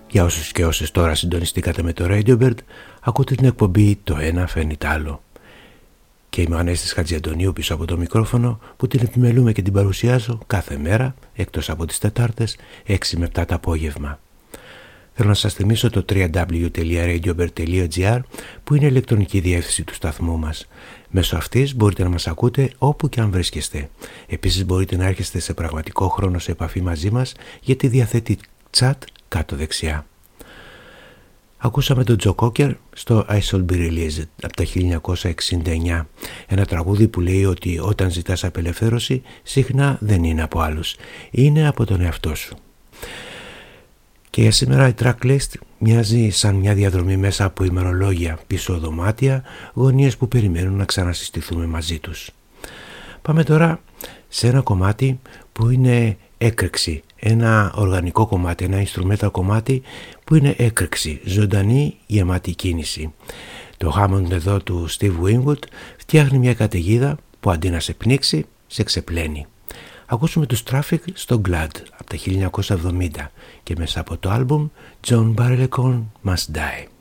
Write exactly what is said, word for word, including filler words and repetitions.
Για όσους και όσες τώρα συντονιστήκατε με το Radiobird, ακούτε την εκπομπή «Το ένα φέρνει τ' άλλο». Και είμαι ο Ανέστης Χατζιαντονίου πίσω από το μικρόφωνο, που την επιμελούμε και την παρουσιάζω κάθε μέρα, εκτός από τις Τετάρτες, έξι με επτά το απόγευμα. Θέλω να σας θυμίσω το double-u double-u double-u τελεία radiobird τελεία gr, που είναι η ηλεκτρονική διεύθυνση του σταθμού μας. Μέσω αυτής μπορείτε να μας ακούτε όπου και αν βρίσκεστε. Επίσης μπορείτε να έρχεστε σε πραγματικό χρόνο σε επαφή μαζί μας, γιατί διαθέτει chat κάτω δεξιά. Ακούσαμε τον Τζο Κόκερ στο I Shall Be Released από τα χίλια εννιακόσια εξήντα εννιά, ένα τραγούδι που λέει ότι όταν ζητάς απελευθέρωση συχνά δεν είναι από άλλους, είναι από τον εαυτό σου. Και για σήμερα η tracklist μοιάζει σαν μια διαδρομή μέσα από ημερολόγια, πίσω δωμάτια, γωνίες που περιμένουν να ξανασυστηθούμε μαζί τους. Πάμε τώρα σε ένα κομμάτι που είναι έκρηξη, ένα οργανικό κομμάτι, ένα instrumental κομμάτι που είναι έκρηξη, ζωντανή, γεμάτη κίνηση. Το Hammond εδώ του Steve Winwood φτιάχνει μια καταιγίδα που αντί να σε πνίξει, σε ξεπλένει. Ακούσουμε τους Traffic στο Glad από τα χίλια εννιακόσια εβδομήντα και μέσα από το άλμπουμ John Barleycorn Must Die.